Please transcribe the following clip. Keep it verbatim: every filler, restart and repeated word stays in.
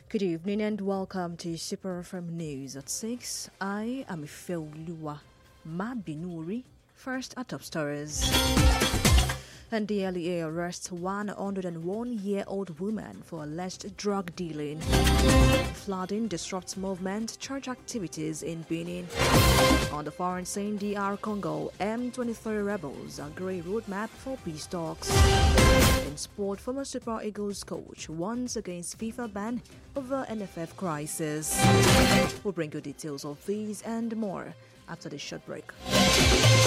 Good evening and welcome to Super F M News at six. I am Ifeoluwa Mabinuri. First, our top stories. N D L E A arrests one hundred one-year-old woman for alleged drug dealing. Flooding disrupts movement, church activities in Benin. On the foreign scene, D R Congo, M twenty-three rebels agree roadmap for peace talks. In sport, former Super Eagles coach warns against FIFA ban over N F F crisis. We'll bring you details of these and more after this short break.